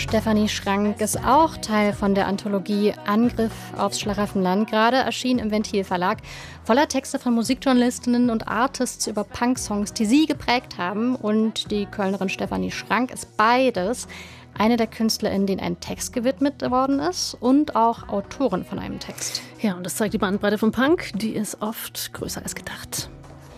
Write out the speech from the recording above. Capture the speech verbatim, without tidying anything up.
Stefanie Schrank ist auch Teil von der Anthologie Angriff aufs Schlaraffenland, gerade erschienen im Ventil Verlag, voller Texte von Musikjournalistinnen und Artists über Punksongs, die sie geprägt haben. Und die Kölnerin Stefanie Schrank ist beides. Eine der KünstlerInnen, denen ein Text gewidmet worden ist und auch Autorin von einem Text. Ja, und das zeigt die Bandbreite vom Punk, die ist oft größer als gedacht.